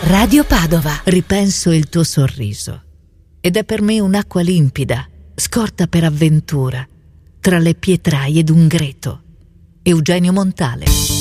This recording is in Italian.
Radio Padova. Ripenso il tuo sorriso ed è per me un'acqua limpida, scorta per avventura, tra le pietraie d'un greto. Eugenio Montale.